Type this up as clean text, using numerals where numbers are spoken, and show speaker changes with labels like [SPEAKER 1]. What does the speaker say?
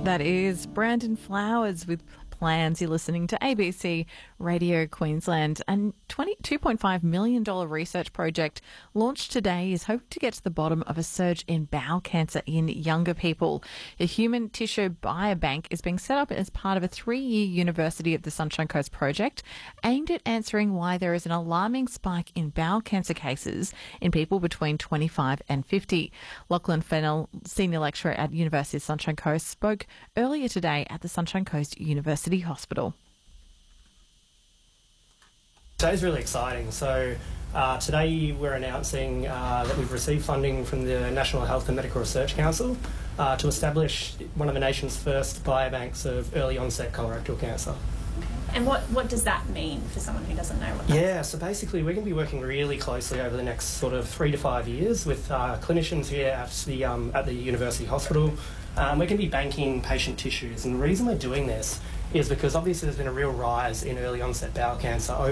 [SPEAKER 1] That is Brandon Flowers with Plans. You're listening to ABC Radio Queensland. A $22.5 million research project launched today is hoping to get to the bottom of a surge in bowel cancer in younger people. A human tissue biobank is being set up as part of a 3-year University of the Sunshine Coast project aimed at answering why there is an alarming spike in bowel cancer cases in people between 25 and 50. Lachlan Fennell, Senior Lecturer at University of Sunshine Coast, spoke earlier today at the Sunshine Coast University Hospital.
[SPEAKER 2] Today's really exciting. So today we're announcing that we've received funding from the National Health and Medical Research Council to establish one of the nation's first biobanks of early onset colorectal cancer.
[SPEAKER 3] And what does that mean for someone who doesn't know what that is?
[SPEAKER 2] Yeah, so basically we're going to be working really closely over the next sort of 3 to 5 years with clinicians here at the University Hospital. We're going to be banking patient tissues, and the reason we're doing this is because obviously there's been a real rise in early onset bowel cancer over